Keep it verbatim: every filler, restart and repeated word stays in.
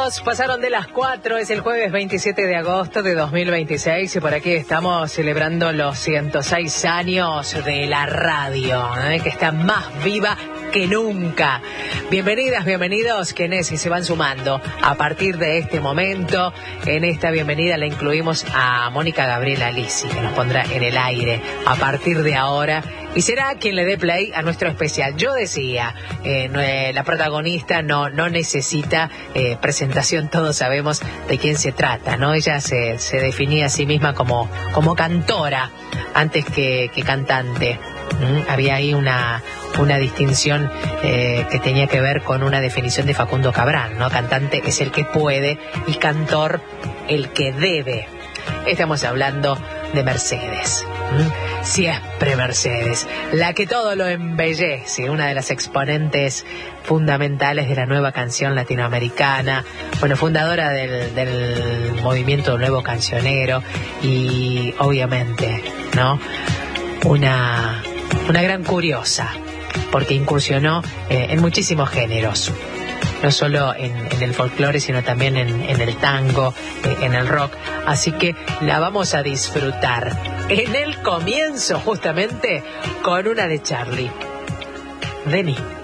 minutos pasaron de las cuatro, es el jueves veintisiete de agosto de dos mil veintiséis y por aquí estamos celebrando los ciento seis años de la radio, ¿eh? que está más viva que nunca. Bienvenidas, bienvenidos, quienes se van sumando a partir de este momento. En esta bienvenida la incluimos a Mónica Gabriela Lisi, que nos pondrá en el aire a partir de ahora y será quien le dé play a nuestro especial. Yo decía, eh, la protagonista no, no necesita eh, presentación, todos sabemos de quién se trata, ¿no? Ella se, se definía a sí misma como, como cantora antes que, que cantante. ¿Mm? Había ahí una, una distinción eh, que tenía que ver con una definición de Facundo Cabral, ¿no? Cantante es el que puede y cantor el que debe. Estamos hablando de Mercedes. ¿Mm? Siempre Mercedes, la que todo lo embellece, una de las exponentes fundamentales de la nueva canción latinoamericana, bueno, fundadora del, del movimiento nuevo cancionero y obviamente, ¿no? Una, una gran curiosa, porque incursionó eh, en muchísimos géneros. No solo en, en el folclore, sino también en, en el tango, eh, en el rock. Así que la vamos a disfrutar en el comienzo, justamente, con una de Charly. Vení.